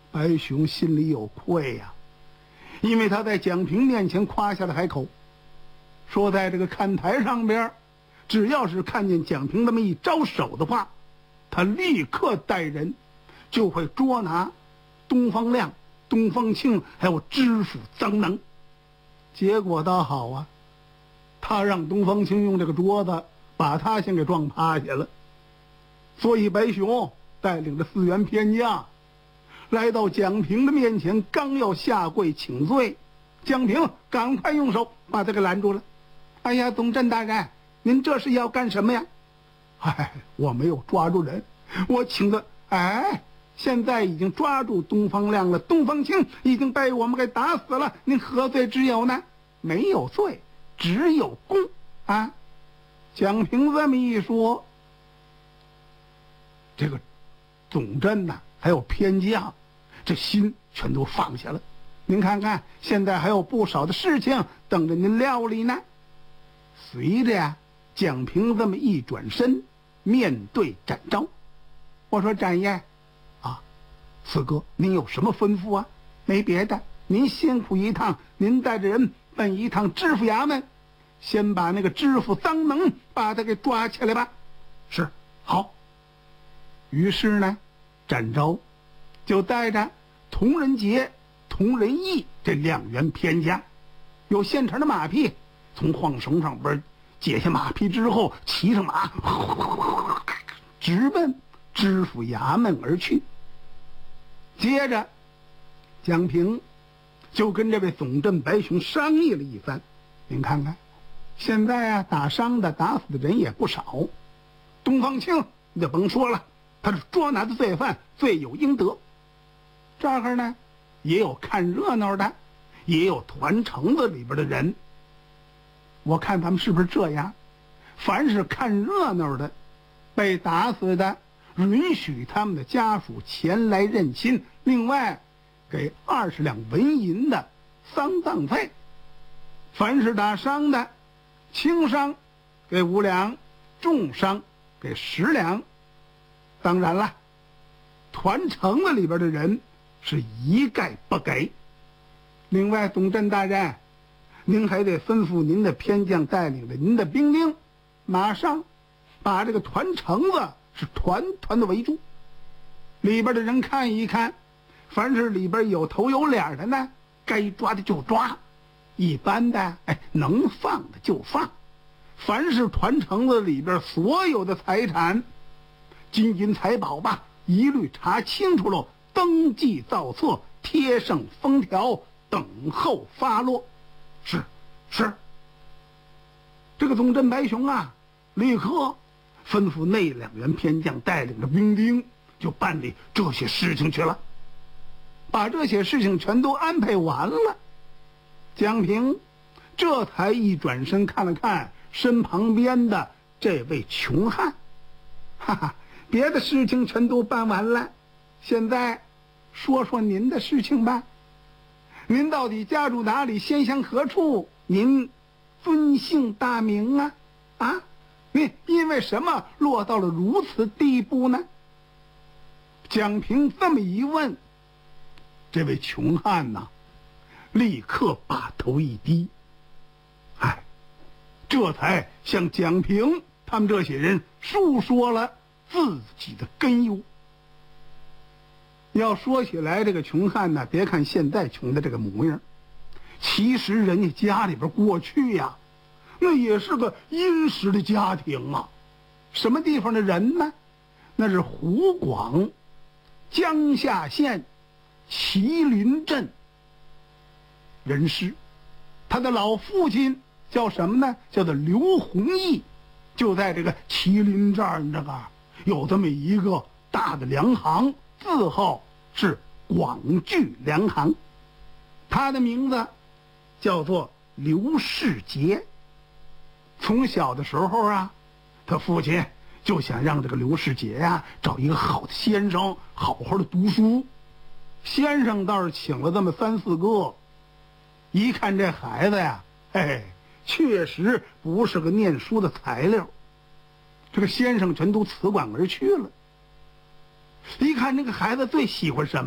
白熊心里有愧呀，因为他在蒋平面前夸下了海口，说在这个看台上边，只要是看见蒋平这么一招手的话，他立刻带人就会捉拿东方亮、东方青还有知府臧能。结果倒好啊，他让东方青用这个桌子把他先给撞趴下了。所以白熊带领着4员偏将来到蒋平的面前，刚要下跪请罪，蒋平赶快用手把他给拦住了。哎呀，总镇大人，您这是要干什么呀？哎，我没有抓住人，我请的。哎，现在已经抓住东方亮了，东方青已经被我们给打死了，您何罪之有呢？没有罪，只有功啊！蒋平这么一说，这个总镇呐，还有偏将，这心全都放下了。您看看，现在还有不少的事情等着您料理呢。随着呀，蒋平这么一转身，面对展昭，我说：“展爷，啊，四哥，您有什么吩咐啊？”没别的，您辛苦一趟，您带着人奔一趟知府衙门，先把那个知府臧能把他给抓起来吧。是，好。于是呢，展昭就带着童仁杰、童仁义这2员偏将，有现成的马匹，从晃绳上边解下马匹之后，骑上马，直奔知府衙门而去。接着，蒋平就跟这位总镇白熊商议了一番。您看看，现在啊，打伤的、打死的人也不少。东方青你就甭说了，他是捉拿的罪犯，罪有应得。这儿呢，也有看热闹的，也有团城子里边的人。我看他们是不是这样？凡是看热闹的，被打死的，允许他们的家属前来认亲，另外给20两纹银的丧葬费。凡是打伤的，轻伤给5两，重伤给10两。当然了，团城子里边的人是一概不给。另外，总镇大人，您还得吩咐您的偏将带领着您的兵丁，马上把这个团城子是团团的围住，里边的人看一看，凡是里边有头有脸的呢，该抓的就抓，一般的能放的就放。凡是团城子里边所有的财产、金银财宝吧，一律查清楚喽，登记造册，贴上封条，等候发落。是。这个总镇白熊啊，立刻吩咐那2员偏将带领着兵丁就办理这些事情去了。把这些事情全都安排完了，蒋平这才一转身看了看身旁边的这位穷汉，哈哈，别的事情全都办完了，现在说说您的事情吧。您到底家住哪里，先乡何处？您尊姓大名啊？啊，您因为什么落到了如此地步呢？蒋平这么一问，这位穷汉呐，立刻把头一低，这才向蒋平他们这些人述说了自己的根由。要说起来，这个穷汉呢，别看现在穷的这个模样，其实人家家里边过去呀，那也是个殷实的家庭啊。什么地方的人呢？那是湖广江夏县麒麟镇人士。他的老父亲叫什么呢？叫做刘弘毅，就在这个麒麟这儿，这个有这么一个大的粮行，字号是广聚粮行。他的名字叫做刘世杰。从小的时候啊，他父亲就想让这个刘世杰呀找一个好的先生，好好的读书。先生倒是请了这么3、4个，一看这孩子呀，确实不是个念书的材料，这个先生全都辞官而去了。一看这个孩子最喜欢什么